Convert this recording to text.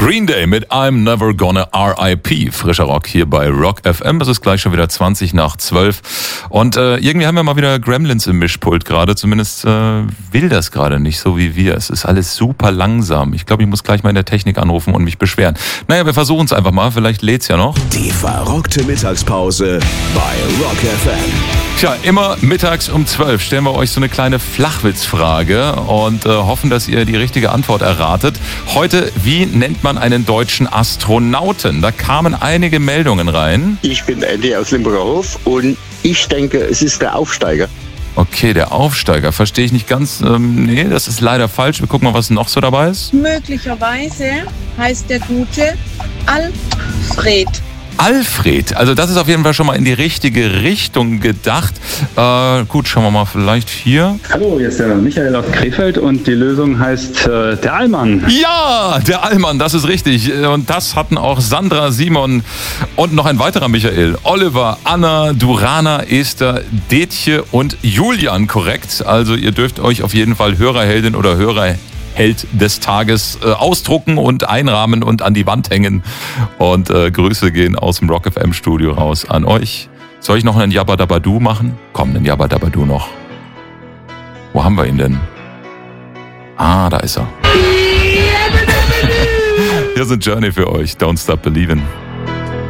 Green Day mit I'm Never Gonna R.I.P. Frischer Rock hier bei Rock FM. Es ist gleich schon wieder 20 nach 12. Und irgendwie haben wir mal wieder Gremlins im Mischpult gerade. Zumindest will das gerade nicht so wie wir. Es ist alles super langsam. Ich glaube, ich muss gleich mal in der Technik anrufen und mich beschweren. Naja, wir versuchen es einfach mal. Vielleicht lädt's ja noch. Die verrockte Mittagspause bei Rock FM. Tja, immer mittags um 12 stellen wir euch so eine kleine Flachwitzfrage und hoffen, dass ihr die richtige Antwort erratet. Heute, wie nennt man einen deutschen Astronauten? Da kamen einige Meldungen rein. Ich bin Andy aus Limburger Hof und ich denke, es ist der Aufsteiger. Okay, der Aufsteiger, verstehe ich nicht ganz. Nee, das ist leider falsch. Wir gucken mal, was noch so dabei ist. Möglicherweise heißt der Gute Alfred. Alfred, also das ist auf jeden Fall schon mal in die richtige Richtung gedacht. Gut, schauen wir mal vielleicht hier. Hallo, hier ist der Michael aus Krefeld und die Lösung heißt der Allmann. Ja, der Allmann, das ist richtig. Und das hatten auch Sandra, Simon und noch ein weiterer Michael. Oliver, Anna, Durana, Esther, Detje und Julian korrekt. Also ihr dürft euch auf jeden Fall Hörerheldin oder Hörerheld des Tages ausdrucken und einrahmen und an die Wand hängen. Und Grüße gehen aus dem Rock FM Studio raus an euch. Soll ich noch einen Jabba Dabba Du machen? Komm, einen Jabba Dabba Du noch. Wo haben wir ihn denn? Ah, da ist er. Hier sind Journey für euch. Don't Stop Believin'.